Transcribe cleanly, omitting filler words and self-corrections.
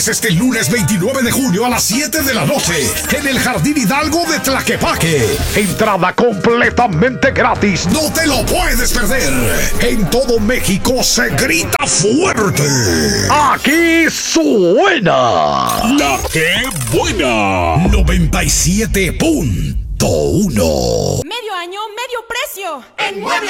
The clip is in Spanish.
Este lunes 29 de junio a las 7 de la noche en el Jardín Hidalgo de Tlaquepaque. Entrada completamente gratis. No te lo puedes perder. En todo México se grita fuerte. Aquí suena La Que Buena 97.1. Medio año, medio precio. En Mueble